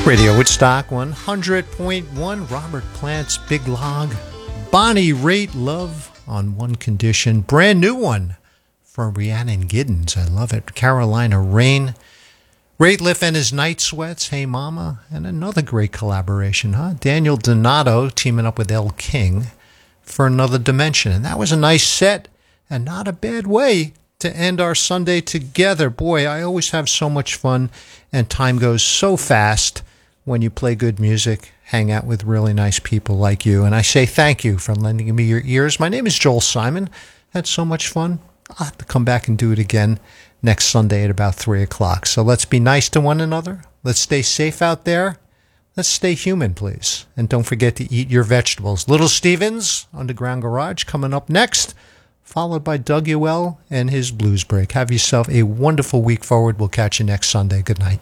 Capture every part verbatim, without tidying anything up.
Radio Woodstock one hundred point one, Robert Plant's Big Log, Bonnie Raitt, Love on One Condition, brand new one from Rhiannon Giddens, I love it, Carolina Rain, Rateliff and his Night Sweats, Hey Mama, and another great collaboration, huh? Daniel Donato teaming up with Elle King for Another Dimension, and that was a nice set, and not a bad way to end our Sunday together. Boy, I always have so much fun, and time goes so fast when you play good music, hang out with really nice people like you. And I say thank you for lending me your ears. My name is Joel Simon. Had so much fun. I'll have to come back and do it again next Sunday at about three o'clock. So let's be nice to one another. Let's stay safe out there. Let's stay human, please. And don't forget to eat your vegetables. Little Stevens, Underground Garage, coming up next, followed by Doug Ewell and his Blues Break. Have yourself a wonderful week forward. We'll catch you next Sunday. Good night.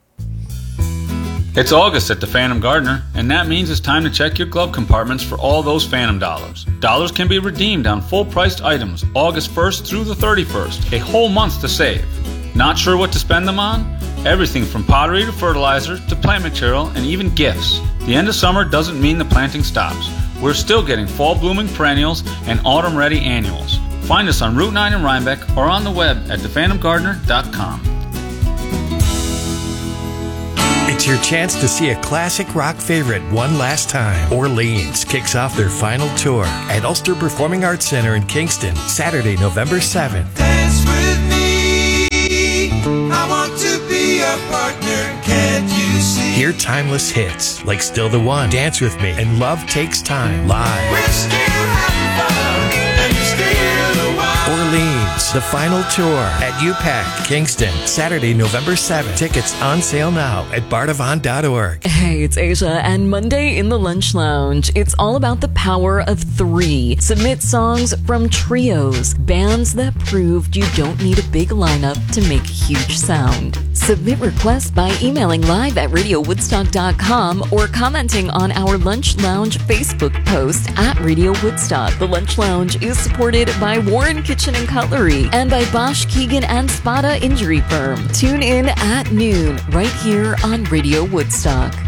It's August at the Phantom Gardener, and that means it's time to check your glove compartments for all those Phantom dollars. Dollars can be redeemed on full-priced items August first through the thirty-first, a whole month to save. Not sure what to spend them on? Everything from pottery to fertilizer to plant material and even gifts. The end of summer doesn't mean the planting stops. We're still getting fall-blooming perennials and autumn-ready annuals. Find us on Route nine in Rhinebeck or on the web at the phantom gardener dot com. It's your chance to see a classic rock favorite one last time. Orleans kicks off their final tour at Ulster Performing Arts Center in Kingston, Saturday, November seventh. Dance with me, I want to be a partner, can't you see? Hear timeless hits like Still the One, Dance With Me, and Love Takes Time live. We're still having fun, and you're still the one. Orleans, the final tour at U PAC, Kingston, Saturday, November seventh. Tickets on sale now at bardavon dot org. Hey, it's Asia, and Monday in the Lunch Lounge, it's all about the power of three. Submit songs from trios, bands that proved you don't need a big lineup to make a huge sound. Submit requests by emailing live at radio woodstock dot com or commenting on our Lunch Lounge Facebook post at Radio Woodstock. The Lunch Lounge is supported by Warren Kitchen and Cutlery and by Bosch, Keegan, and Spada Injury Firm. Tune in at noon right here on Radio Woodstock.